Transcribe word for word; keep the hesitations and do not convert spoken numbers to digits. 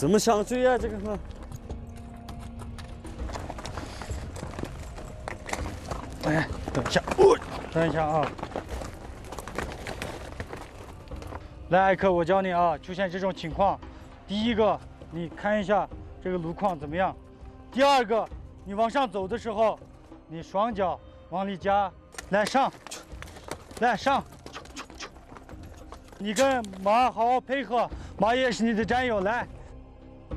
怎么想追啊？这个嘛。 哎，等一下，哦，等一下啊。来，艾克，我教你啊，出现这种情况，第一个，你看一下这个路况怎么样；第二个，你往上走的时候，你双脚往里夹，来上，来上。你跟马好好配合，马也是你的战友，来。